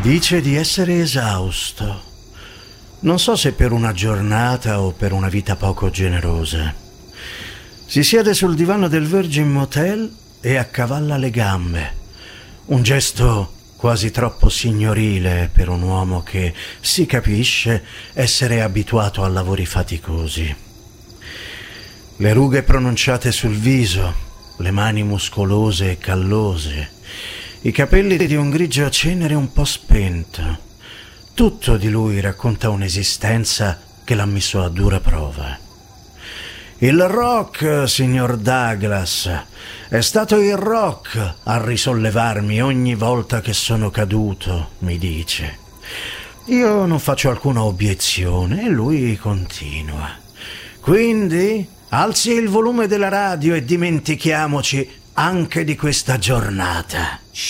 Dice di essere esausto. Non so se per una giornata o per una vita poco generosa. Si siede sul divano del Virgin Motel e accavalla le gambe. Un gesto quasi troppo signorile per un uomo che si capisce essere abituato a lavori faticosi. Le rughe pronunciate sul viso, le mani muscolose e callose, i capelli di un grigio cenere un po' spento. Tutto di lui racconta un'esistenza che l'ha messo a dura prova. Il rock, signor Douglas, è stato il rock a risollevarmi ogni volta che sono caduto, mi dice. Io non faccio alcuna obiezione e lui continua. Quindi alzi il volume della radio e dimentichiamoci anche di questa giornata.